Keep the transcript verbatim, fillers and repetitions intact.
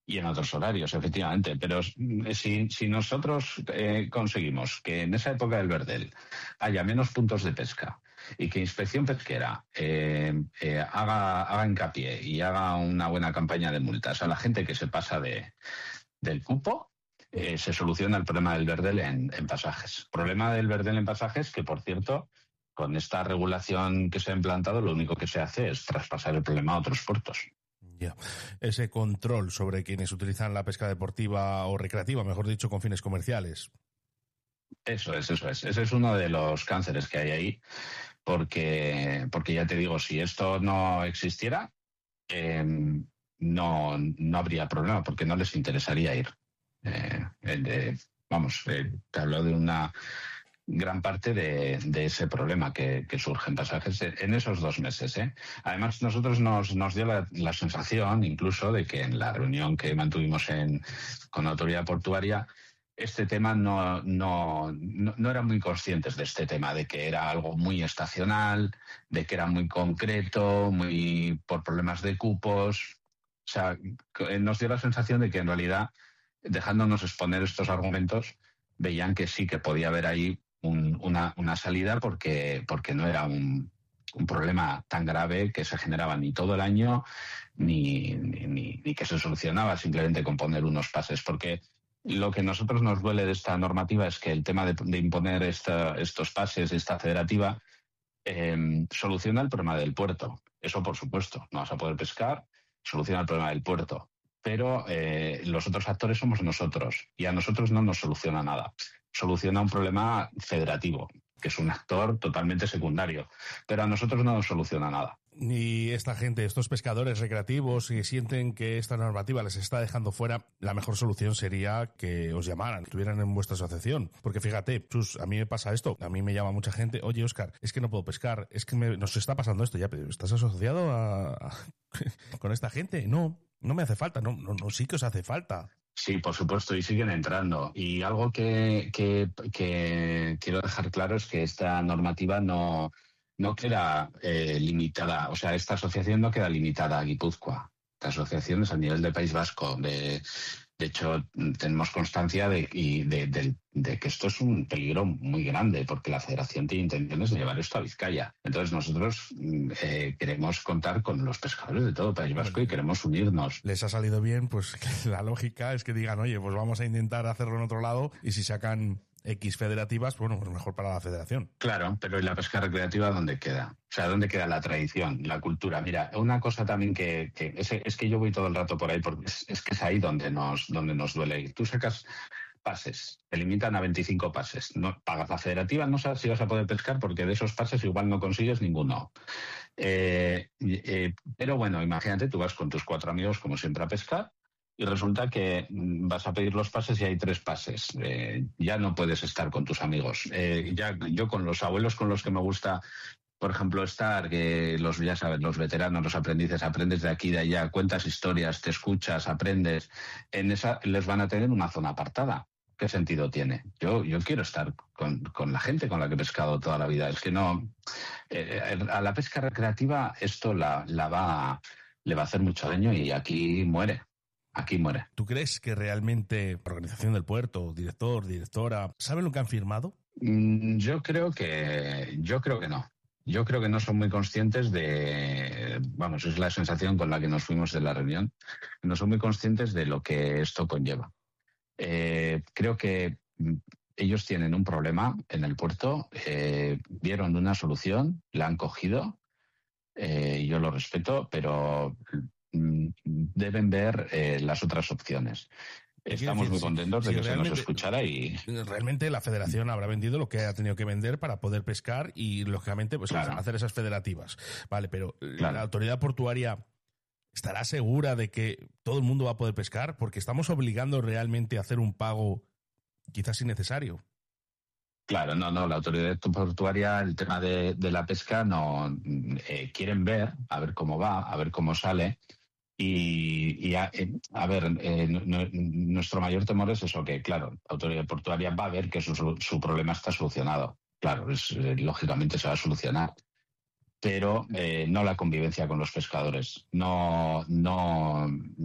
Y en otros horarios, efectivamente. Pero si, si nosotros eh, conseguimos que en esa época del verdel haya menos puntos de pesca y que Inspección Pesquera eh, eh, haga, haga hincapié y haga una buena campaña de multas a la gente que se pasa de, del cupo, eh, se soluciona el problema del verdel en, en pasajes. Problema del verdel en pasajes que, por cierto, con esta regulación que se ha implantado, lo único que se hace es traspasar el problema a otros puertos. Ya. Ese control sobre quienes utilizan la pesca deportiva o recreativa, mejor dicho, con fines comerciales. Eso es, eso es. Ese es uno de los cánceres que hay ahí, porque, porque ya te digo, si esto no existiera, eh, no, no habría problema, porque no les interesaría ir. Eh, eh, vamos, eh, te hablo de una gran parte de, de ese problema que, que surge en pasajes en esos dos meses. ¿eh? Además, nosotros nos, nos dio la, la sensación, incluso, de que en la reunión que mantuvimos en, con la autoridad portuaria, este tema no, no, no, no eran muy conscientes de este tema, de que era algo muy estacional, de que era muy concreto, muy por problemas de cupos. O sea, nos dio la sensación de que en realidad, dejándonos exponer estos argumentos, veían que sí que podía haber ahí un, una, una salida porque, porque no era un, un problema tan grave que se generaba ni todo el año ni, ni, ni que se solucionaba simplemente con poner unos pases. Porque lo que a nosotros nos duele de esta normativa es que el tema de, de imponer esta, estos pases, esta federativa, eh, soluciona el problema del puerto. Eso, por supuesto, no vas a poder pescar, soluciona el problema del puerto. Pero eh, los otros actores somos nosotros y a nosotros no nos soluciona nada. Soluciona un problema federativo, que es un actor totalmente secundario, pero a nosotros no nos soluciona nada. Y esta gente, estos pescadores recreativos que sienten que esta normativa les está dejando fuera, la mejor solución sería que os llamaran, que estuvieran en vuestra asociación. Porque fíjate, Sus, a mí me pasa esto, a mí me llama mucha gente, oye Óscar, es que no puedo pescar, es que me, nos está pasando esto ya, pero ¿estás asociado a, a con esta gente? No, no me hace falta, no, no, no, sí que os hace falta. Sí, por supuesto, y siguen entrando. Y algo que, que, que quiero dejar claro es que esta normativa no, no queda eh, limitada, o sea, esta asociación no queda limitada a Guipúzcoa. Esta asociación es a nivel del País Vasco. De, de hecho, tenemos constancia de, y de, de, de que esto es un peligro muy grande, porque la Federación tiene intenciones de llevar esto a Vizcaya. Entonces nosotros eh, queremos contar con los pescadores de todo el País Vasco y queremos unirnos. Les ha salido bien, pues la lógica es que digan, oye, pues vamos a intentar hacerlo en otro lado, y si sacan X federativas, bueno, pues mejor para la federación. Claro, pero ¿y la pesca recreativa dónde queda? O sea, ¿dónde queda la tradición, la cultura? Mira, una cosa también que, que es, es que yo voy todo el rato por ahí, porque es, es que es ahí donde nos, donde nos duele ir. Tú sacas pases, te limitan a veinticinco pases. No pagas la federativa, no sabes si vas a poder pescar porque de esos pases igual no consigues ninguno. Eh, eh, pero bueno, imagínate, tú vas con tus cuatro amigos como siempre a pescar y resulta que vas a pedir los pases y hay tres pases. Eh, ya no puedes estar con tus amigos. Eh, ya yo con los abuelos con los que me gusta, por ejemplo, estar, que los, ya sabes, los veteranos, los aprendices, aprendes de aquí, de allá, cuentas historias, te escuchas, aprendes. En esa les van a tener una zona apartada. ¿Qué sentido tiene? Yo, yo quiero estar con, con la gente con la que he pescado toda la vida. Es que no, eh, a la pesca recreativa esto la, la va, le va a hacer mucho daño y aquí muere. Aquí muere. ¿Tú crees que realmente la organización del puerto, director, directora, saben lo que han firmado? Mm, yo creo que, yo creo que no. Yo creo que no son muy conscientes de, vamos, es la sensación con la que nos fuimos de la reunión, no son muy conscientes de lo que esto conlleva. Eh, creo que ellos tienen un problema en el puerto, eh, vieron una solución, la han cogido, eh, yo lo respeto, pero deben ver eh, las otras opciones. Estamos decir, muy contentos si, de que se nos escuchara y... Realmente la federación habrá vendido lo que ha tenido que vender para poder pescar y, lógicamente, pues claro, hacer esas federativas. Vale, pero claro, la autoridad portuaria estará segura de que todo el mundo va a poder pescar, porque estamos obligando realmente a hacer un pago quizás innecesario. Claro, no, no, la autoridad portuaria, el tema de, de la pesca, no eh, quieren ver, a ver cómo va, a ver cómo sale. Y, y a, a ver, eh, no, nuestro mayor temor es eso, que claro, la autoridad portuaria va a ver que su, su problema está solucionado. Claro, es, eh, lógicamente se va a solucionar, pero eh, no la convivencia con los pescadores. No, no,